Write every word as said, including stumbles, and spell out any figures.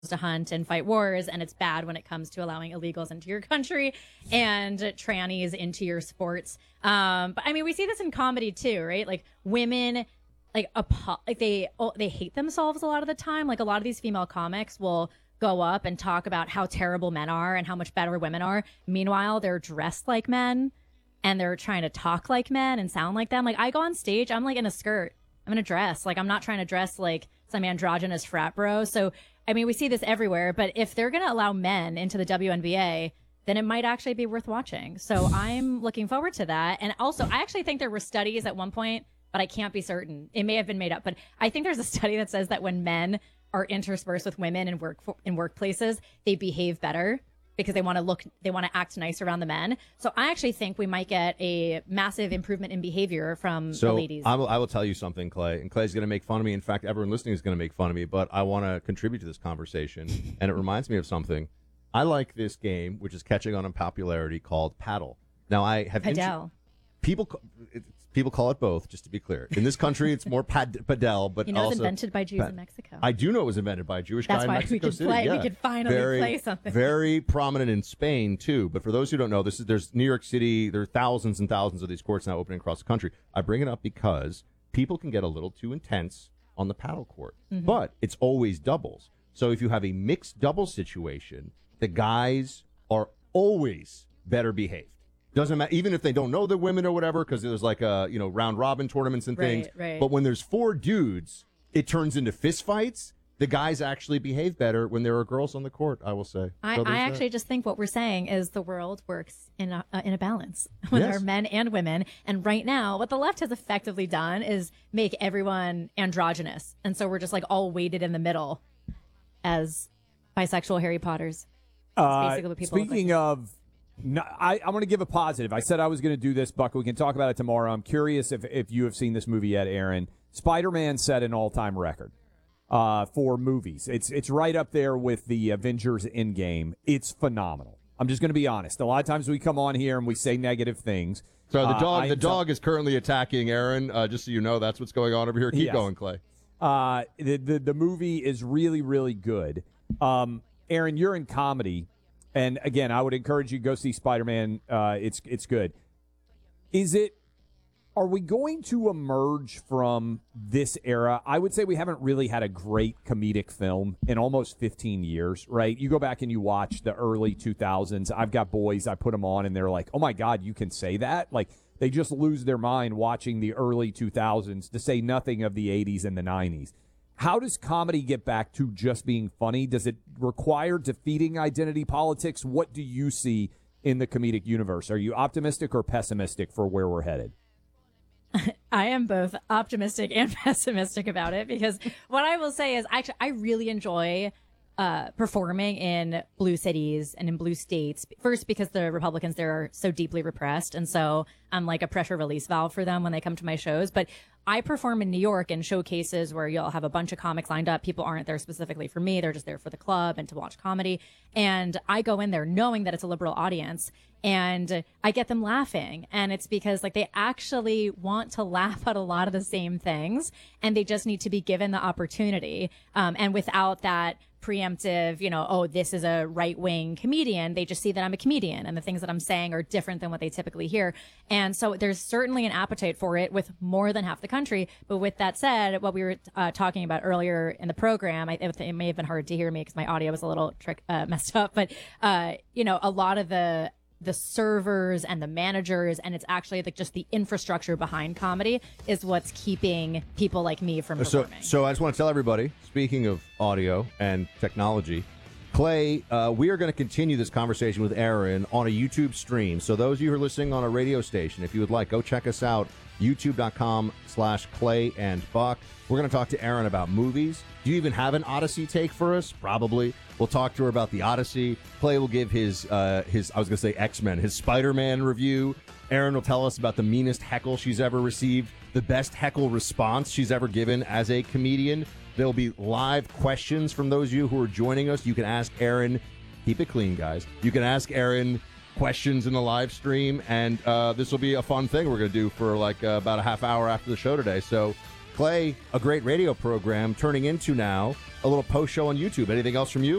to hunt and fight wars, and it's bad when it comes to allowing illegals into your country and trannies into your sports. Um, but I mean, we see this in comedy too, right? Like women, like apo- like they oh, they hate themselves a lot of the time. Like a lot of these female comics will go up and talk about how terrible men are and how much better women are. Meanwhile, they're dressed like men and they're trying to talk like men and sound like them. Like I go on stage, I'm like in a skirt, I'm in a dress. Like I'm not trying to dress like some androgynous frat bro. So I mean, we see this everywhere, but if they're going to allow men into the W N B A, then it might actually be worth watching. So I'm looking forward to that. And also, I actually think there were studies at one point, but I can't be certain. It may have been made up, but I think there's a study that says that when men are interspersed with women in work in workplaces, they behave better because they want to look, they want to act nice around the men. So I actually think we might get a massive improvement in behavior from so the ladies. I will, I will tell you something, Clay, and Clay's going to make fun of me. In fact, everyone listening is going to make fun of me, but I want to contribute to this conversation, and it reminds me of something. I like this game, which is catching on in popularity, called Paddle. Now, I have... Padel. Int- people... It's, People call it both, just to be clear. In this country, it's more pad- padel, but you know, also... it was invented by Jews pad- in Mexico. I do know it was invented by a Jewish That's guy in why Mexico we could City. play. Yeah. We could finally very, play something. Very prominent in Spain, too. But for those who don't know, this is there's New York City. There are thousands and thousands of these courts now opening across the country. I bring it up because people can get a little too intense on the paddle court. Mm-hmm. But it's always doubles. So if you have a mixed double situation, the guys are always better behaved. Doesn't matter, even if they don't know the women or whatever, because there's like a, you know, round robin tournaments and things. Right, right. But when there's four dudes, it turns into fist fights. The guys actually behave better when there are girls on the court, I will say. I, so I actually that. just think what we're saying is the world works in a, uh, in a balance when Yes. there are men and women. And right now, what the left has effectively done is make everyone androgynous. And so we're just like all weighted in the middle as bisexual Harry Potters. That's Uh, basically what people look speaking like. of, no, I, I'm going to give a positive. I said I was going to do this, Buck. We can talk about it tomorrow. I'm curious if, if you have seen this movie yet, Aaron. Spider-Man set an all-time record uh, for movies. It's it's right up there with the Avengers Endgame. It's phenomenal. I'm just going to be honest. A lot of times we come on here and we say negative things. So the Uh, dog, I the am dog is currently attacking Aaron. Uh, just so you know, that's what's going on over here. Keep Yes. going, Clay. Uh, the, the the movie is really, really good. Um, Aaron, you're in comedy, and again, I would encourage you to go see Spider-Man. Uh, it's it's good. Is it? Are we going to emerge from this era? I would say we haven't really had a great comedic film in almost fifteen years, right? You go back and you watch the early two thousands. I've got boys, I put them on, and they're like, oh, my God, you can say that? Like, they just lose their mind watching the early two thousands, to say nothing of the eighties and the nineties. How does comedy get back to just being funny? Does it require defeating identity politics? What do you see in the comedic universe? Are you optimistic or pessimistic for where we're headed? I am both optimistic and pessimistic about it, because what I will say is actually I really enjoy uh, performing in blue cities and in blue states. First, because the Republicans there are so deeply repressed. And so I'm like a pressure release valve for them when they come to my shows. But I perform in New York in showcases where you'll have a bunch of comics lined up. People aren't there specifically for me. They're just there for the club and to watch comedy. And I go in there knowing that it's a liberal audience, and I get them laughing. And it's because like they actually want to laugh at a lot of the same things, and they just need to be given the opportunity. Um, and without that preemptive, you know, oh, this is a right-wing comedian. They just see that I'm a comedian and the things that I'm saying are different than what they typically hear. And so there's certainly an appetite for it with more than half the country. But with that said, what we were uh, talking about earlier in the program, I, it, it may have been hard to hear me because my audio was a little trick, uh, messed up. But, uh, you know, a lot of the the servers and the managers, and it's actually like just the infrastructure behind comedy is what's keeping people like me from So, performing. so I just want to tell everybody, speaking of audio and technology, Clay, uh, we are going to continue this conversation with Aaron on a YouTube stream. So those of you who are listening on a radio station, if you would like, go check us out, youtube.com slash Clay and Buck. We're going to talk to Aaron about movies. Do you even have an Odyssey take for us? Probably. We'll talk to her about the Odyssey. Clay will give his, uh, his I was going to say X-Men, his Spider-Man review. Aaron will tell us about the meanest heckle she's ever received, the best heckle response she's ever given as a comedian. There'll be live questions from those of you who are joining us. You can ask Aaron, keep it clean, guys. You can ask Aaron questions in the live stream, and uh, this will be a fun thing we're going to do for like uh, about a half hour after the show today. So, Clay, a great radio program turning into now a little post show on YouTube. Anything else from you?